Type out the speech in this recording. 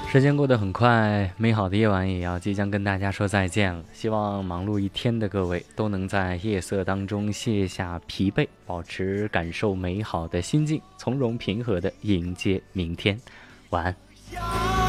时间过得很快，美好的夜晚也要即将跟大家说再见了。希望忙碌一天的各位都能在夜色当中卸下疲惫，保持感受美好的心境，从容平和的迎接明天。晚安。